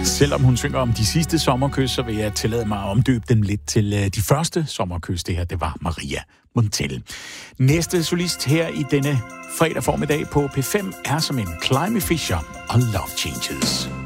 Selvom hun synger om de sidste sommerkys, så vil jeg tillade mig at omdøbe dem lidt til de første sommerkys. Det her, det var Maria Montell. Næste solist her i denne fredag formiddag på P5 er som en Climby Fisher og Love Changes.